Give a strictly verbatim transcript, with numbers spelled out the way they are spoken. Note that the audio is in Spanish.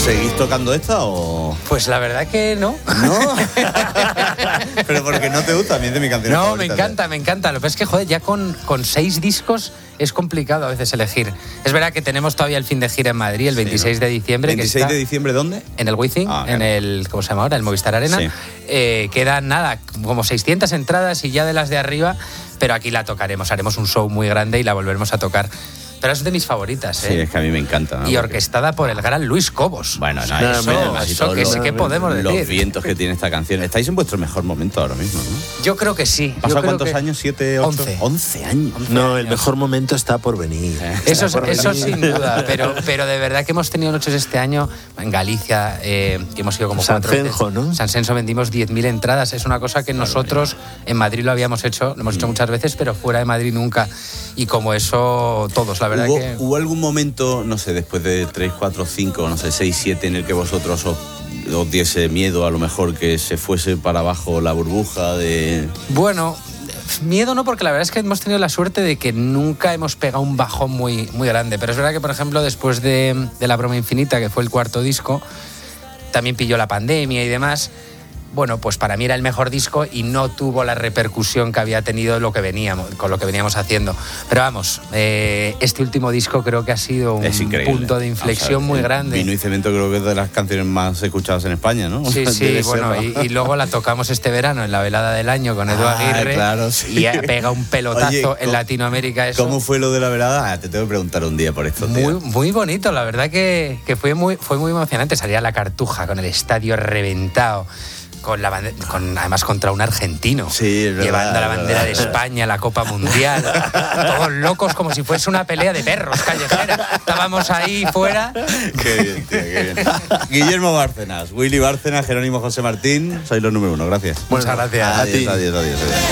¿Seguís tocando esta o...? Pues la verdad que no. ¿No? Pero porque no te gusta, a mí es de mi canción No, favorita, me encanta, me encanta. Lo que pasa es que, joder, ya con, con seis discos es complicado a veces elegir. Es verdad que tenemos todavía el fin de gira en Madrid, el veintiséis sí, ¿no? de diciembre. ¿veintiséis que está de diciembre dónde? En el Wizzing, ah, en claro. el, ¿cómo se llama ahora? El Movistar Arena. Sí. Eh, quedan, nada, como seiscientas entradas y ya de las de arriba, pero aquí la tocaremos. Haremos un show muy grande y la volveremos a tocar. Pero es de mis favoritas, ¿eh? Sí, es que a mí me encanta, ¿no? Y orquestada por el gran Luis Cobos. Bueno, no, no, eso, no, casi eso todos que los- sí que podemos Los decir. vientos que tiene esta canción. Estáis en vuestro mejor momento ahora mismo, ¿no? Yo creo que sí. Yo ¿Pasado creo cuántos que años? ¿Siete, ocho? once. Once años. No, el mejor momento está por venir. Eso, Está por eso venir. sin duda, pero, pero de verdad que hemos tenido noches este año en Galicia, eh, que hemos ido como cuatro Sancenjo, veces. ¿no? Sancenjo vendimos diez mil entradas, es una cosa que nosotros en Madrid lo habíamos hecho, lo hemos hecho muchas veces, pero fuera de Madrid nunca. Y como eso, todos, la verdad ¿Hubo, que... ¿Hubo algún momento, no sé, después de tres, cuatro, cinco, no sé, seis, siete, en el que vosotros os, os diese miedo a lo mejor que se fuese para abajo la burbuja de...? Bueno, miedo no, porque la verdad es que hemos tenido la suerte de que nunca hemos pegado un bajón muy, muy grande. Pero es verdad que, por ejemplo, después de, de La Broma Infinita, que fue el cuarto disco, también pilló la pandemia y demás. Bueno, pues para mí era el mejor disco y no tuvo la repercusión que había tenido lo que veníamos, con lo que veníamos haciendo. Pero vamos, eh, este último disco creo que ha sido un Es increíble. punto de inflexión O sea, muy el grande. Vino y Cemento creo que es de las canciones más escuchadas en España, ¿no? Sí, sí, Debe bueno, ser, y, ¿no? y luego la tocamos este verano en la velada del año con Edu Ah, Aguirre. claro, sí. Y ha pegado un pelotazo Oye, en ¿cómo- Latinoamérica eso. ¿Cómo fue lo de la velada? Ah, te tengo que preguntar un día por esto, tío. Muy, muy bonito, la verdad que, que fue, muy, fue muy emocionante. Salía la Cartuja con el estadio reventado, con la bande- con, además contra un argentino, Sí, es verdad, llevando la es bandera verdad. de España, la Copa Mundial, todos locos como si fuese una pelea de perros callejera. Estábamos ahí fuera. Qué bien, tío, qué bien. Guillermo Bárcenas, Willy Bárcenas, Jerónimo José Martín, sois los número uno, gracias. Muchas gracias. Adiós, adiós, adiós, adiós.